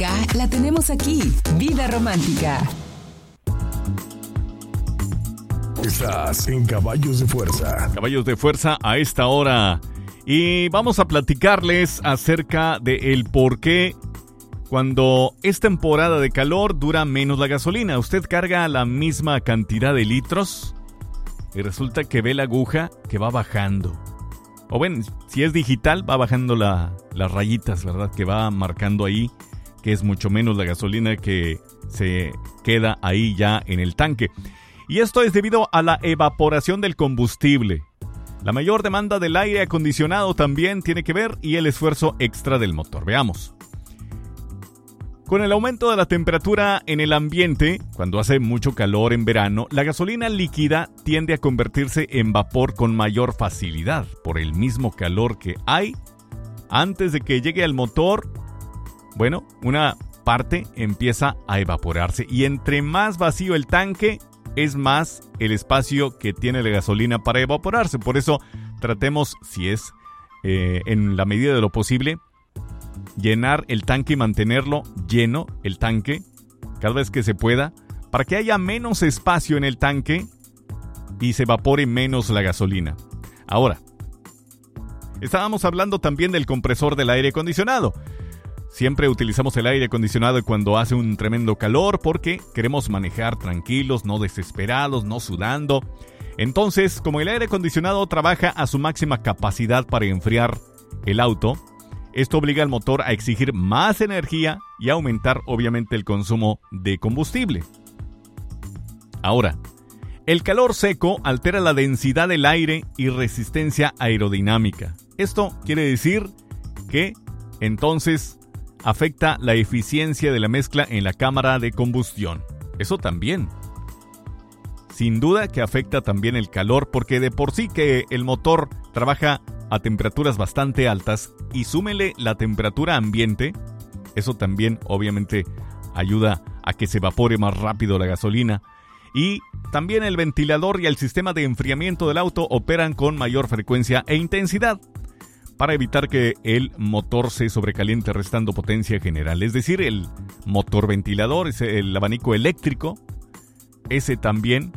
La tenemos aquí. Vida romántica. Estás en Caballos de Fuerza. Caballos de Fuerza a esta hora. Y vamos a platicarles acerca de el por qué cuando es temporada de calor dura menos la gasolina. Usted carga la misma cantidad de litros y resulta que ve la aguja que va bajando. O bueno, si es digital va bajando las rayitas, ¿verdad? Que va marcando ahí que es mucho menos la gasolina que se queda ahí ya en el tanque. Y esto es debido a la evaporación del combustible. La mayor demanda del aire acondicionado también tiene que ver y el esfuerzo extra del motor. Veamos. Con el aumento de la temperatura en el ambiente, cuando hace mucho calor en verano, la gasolina líquida tiende a convertirse en vapor con mayor facilidad por el mismo calor que hay antes de que llegue al motor. Bueno, una parte empieza a evaporarse y entre más vacío el tanque, es más el espacio que tiene la gasolina para evaporarse. Por eso tratemos, si es en la medida de lo posible, llenar el tanque y mantenerlo lleno, el tanque, cada vez que se pueda, para que haya menos espacio en el tanque y se evapore menos la gasolina. Ahora, estábamos hablando también del compresor del aire acondicionado. Siempre utilizamos el aire acondicionado cuando hace un tremendo calor porque queremos manejar tranquilos, no desesperados, no sudando. Entonces, como el aire acondicionado trabaja a su máxima capacidad para enfriar el auto, esto obliga al motor a exigir más energía y a aumentar obviamente el consumo de combustible. Ahora, el calor seco altera la densidad del aire y resistencia aerodinámica. Esto quiere decir que entonces afecta la eficiencia de la mezcla en la cámara de combustión. Eso también. Sin duda que afecta también el calor porque de por sí que el motor trabaja a temperaturas bastante altas y súmele la temperatura ambiente, eso también obviamente ayuda a que se evapore más rápido la gasolina. Y también el ventilador y el sistema de enfriamiento del auto operan con mayor frecuencia e intensidad para evitar que el motor se sobrecaliente restando potencia general. Es decir, el motor ventilador, el abanico eléctrico, ese también,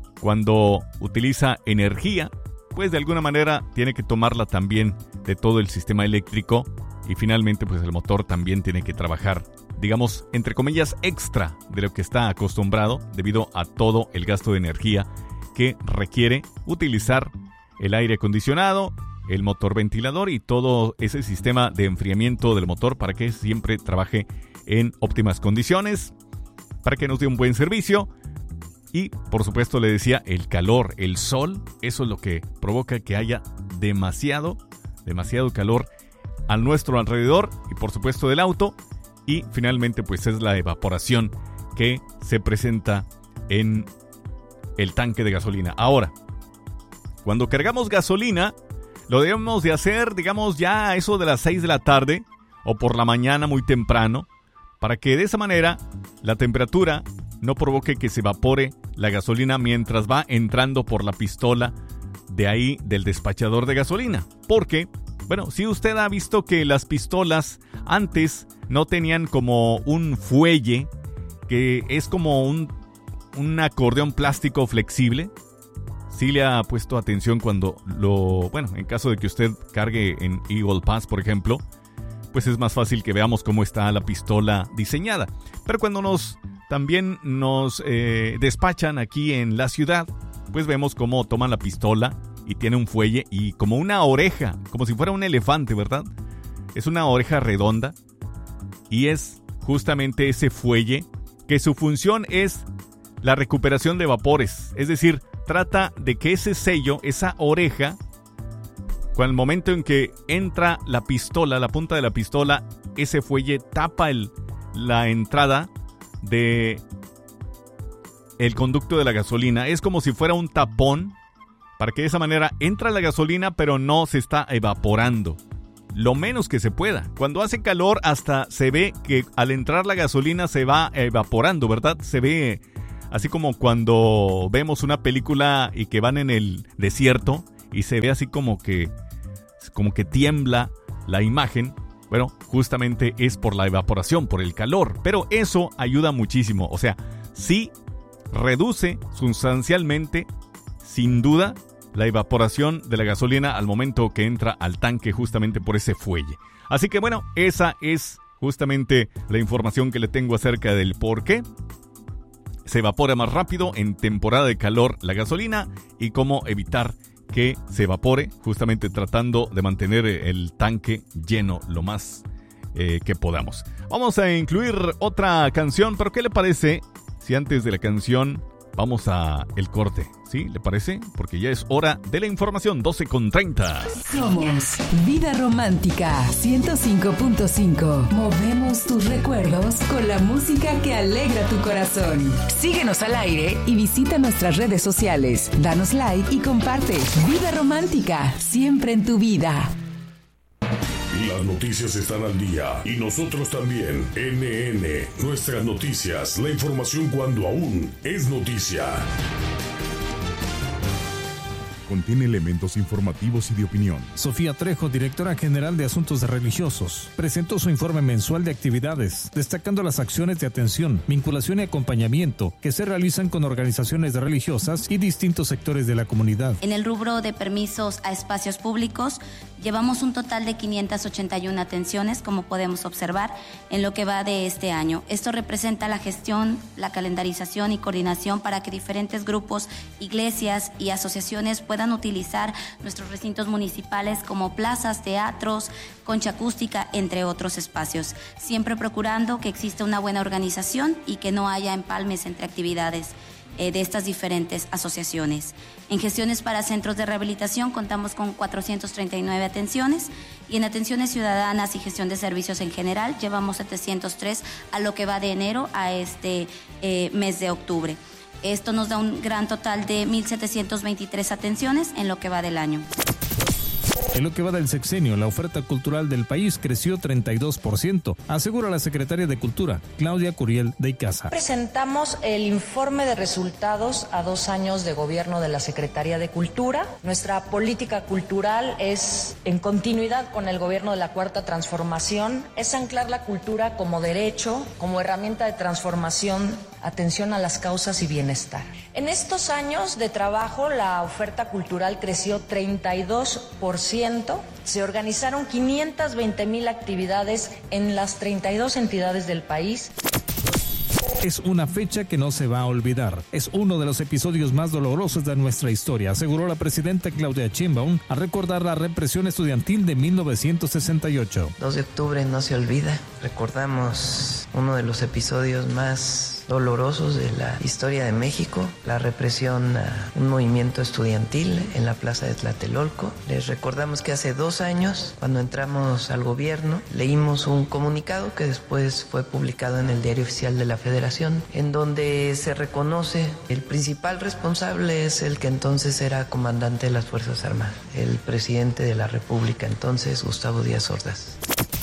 cuando utiliza energía, pues de alguna manera tiene que tomarla también de todo el sistema eléctrico y finalmente pues el motor también tiene que trabajar, digamos, entre comillas, extra de lo que está acostumbrado debido a todo el gasto de energía que requiere utilizar el aire acondicionado, el motor ventilador y todo ese sistema de enfriamiento del motor para que siempre trabaje en óptimas condiciones, para que nos dé un buen servicio. Y, por supuesto, le decía, el calor, el sol, eso es lo que provoca que haya demasiado calor a nuestro alrededor y, por supuesto, del auto. Y, finalmente, pues es la evaporación que se presenta en el tanque de gasolina. Ahora, cuando cargamos gasolina, lo debemos de hacer, digamos, ya a eso de las 6 de la tarde o por la mañana muy temprano, para que de esa manera la temperatura no provoque que se evapore la gasolina mientras va entrando por la pistola de ahí del despachador de gasolina. Porque, bueno, si usted ha visto que las pistolas antes no tenían como un fuelle, que es como un acordeón plástico flexible. Sí le ha puesto atención cuando en caso de que usted cargue en Eagle Pass, por ejemplo, pues es más fácil que veamos cómo está la pistola diseñada. Pero cuando también nos despachan aquí en la ciudad, pues vemos cómo toman la pistola y tiene un fuelle y como una oreja, como si fuera un elefante, ¿verdad? Es una oreja redonda y es justamente ese fuelle que su función es la recuperación de vapores. Es decir, trata de que ese sello, esa oreja, con el momento en que entra la pistola, la punta de la pistola, ese fuelle tapa la entrada de el conducto de la gasolina. Es como si fuera un tapón para que de esa manera entra la gasolina pero no se está evaporando lo menos que se pueda. Cuando hace calor hasta se ve que al entrar la gasolina se va evaporando, ¿verdad? Se ve así como cuando vemos una película y que van en el desierto y se ve así como que tiembla la imagen. Bueno, justamente es por la evaporación, por el calor, pero eso ayuda muchísimo. O sea, sí reduce sustancialmente, sin duda, la evaporación de la gasolina al momento que entra al tanque justamente por ese fuelle. Así que bueno, esa es justamente la información que le tengo acerca del por qué se evapora más rápido en temporada de calor la gasolina y cómo evitar que se evapore, justamente tratando de mantener el tanque lleno lo más que podamos. Vamos a incluir otra canción, pero ¿qué le parece si antes de la canción vamos a el corte? ¿Sí? ¿Le parece? Porque ya es hora de la información, 12:30. Somos Vida Romántica 105.5. Movemos tus recuerdos con la música que alegra tu corazón. Síguenos al aire y visita nuestras redes sociales. Danos like y comparte. Vida Romántica, siempre en tu vida. Las noticias están al día y nosotros también. NN, nuestras noticias, la información cuando aún es noticia. Contiene elementos informativos y de opinión. Sofía Trejo, directora general de Asuntos Religiosos, presentó su informe mensual de actividades, destacando las acciones de atención, vinculación y acompañamiento que se realizan con organizaciones religiosas y distintos sectores de la comunidad. En el rubro de permisos a espacios públicos, llevamos un total de 581 atenciones, como podemos observar, en lo que va de este año. Esto representa la gestión, la calendarización y coordinación para que diferentes grupos, iglesias y asociaciones puedan utilizar nuestros recintos municipales como plazas, teatros, concha acústica, entre otros espacios, siempre procurando que exista una buena organización y que no haya empalmes entre actividades de estas diferentes asociaciones. En gestiones para centros de rehabilitación contamos con 439 atenciones y en atenciones ciudadanas y gestión de servicios en general llevamos 703 a lo que va de enero a este mes de octubre. Esto nos da un gran total de 1,723 atenciones en lo que va del año. En lo que va del sexenio, la oferta cultural del país creció 32%, asegura la secretaria de Cultura, Claudia Curiel de Icaza. Presentamos el informe de resultados a 2 años de gobierno de la Secretaría de Cultura. Nuestra política cultural es en continuidad con el gobierno de la Cuarta Transformación, es anclar la cultura como derecho, como herramienta de transformación, atención a las causas y bienestar. En estos años de trabajo, la oferta cultural creció 32%. Se organizaron 520,000 actividades en las 32 entidades del país. Es una fecha que no se va a olvidar. Es uno de los episodios más dolorosos de nuestra historia, aseguró la presidenta Claudia Sheinbaum al recordar la represión estudiantil de 1968. 2 de octubre no se olvida. Recordamos uno de los episodios más dolorosos de la historia de México, la represión a un movimiento estudiantil en la plaza de Tlatelolco. Les recordamos que hace 2 años, cuando entramos al gobierno, leímos un comunicado que después fue publicado en el Diario Oficial de la Federación, en donde se reconoce el principal responsable es el que entonces era comandante de las Fuerzas Armadas, el presidente de la República entonces, Gustavo Díaz Ordaz.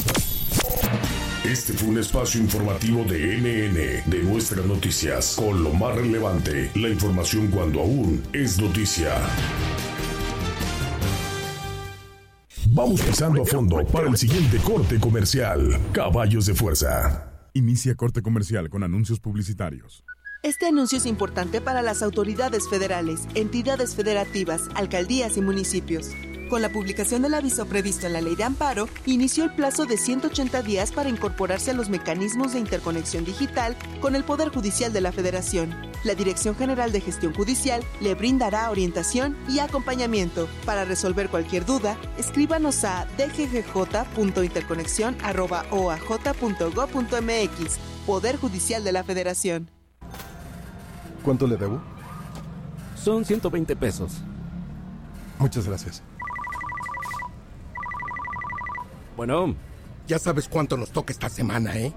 Este fue un espacio informativo de NN, de nuestras noticias, con lo más relevante, la información cuando aún es noticia. Vamos pisando a fondo para el siguiente corte comercial. Caballos de Fuerza. Inicia corte comercial con anuncios publicitarios. Este anuncio es importante para las autoridades federales, entidades federativas, alcaldías y municipios. Con la publicación del aviso previsto en la Ley de Amparo, inició el plazo de 180 días para incorporarse a los mecanismos de interconexión digital con el Poder Judicial de la Federación. La Dirección General de Gestión Judicial le brindará orientación y acompañamiento. Para resolver cualquier duda, escríbanos a dggj.interconexión@oaj.gov.mx. Poder Judicial de la Federación. ¿Cuánto le debo? Son 120 pesos. Muchas gracias. Bueno, ya sabes cuánto nos toca esta semana, ¿eh?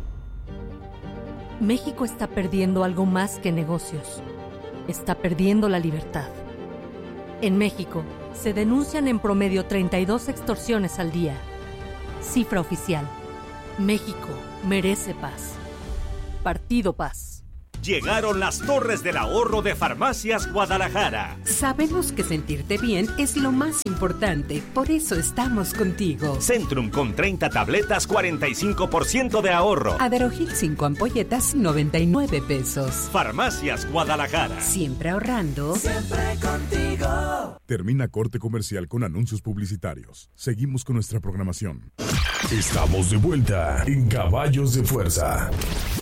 México está perdiendo algo más que negocios. Está perdiendo la libertad. En México, se denuncian en promedio 32 extorsiones al día. Cifra oficial. México merece paz. Partido Paz. Llegaron las torres del ahorro de Farmacias Guadalajara. Sabemos que sentirte bien es lo más importante, por eso estamos contigo. Centrum con 30 tabletas, 45% de ahorro. Aderogil 5 ampolletas, 99 pesos. Farmacias Guadalajara. Siempre ahorrando. Siempre contigo. Termina corte comercial con anuncios publicitarios. Seguimos con nuestra programación. Estamos de vuelta en Caballos de Fuerza.